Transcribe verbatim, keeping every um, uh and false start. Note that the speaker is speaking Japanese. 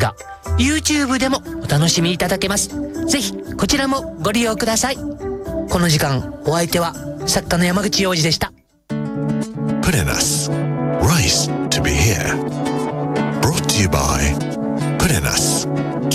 が YouTube でもお楽しみいただけます。ぜひこちらもご利用ください。この時間お相手は作家の山口洋二でした。 Put in us. Rice to be here. Brought to you by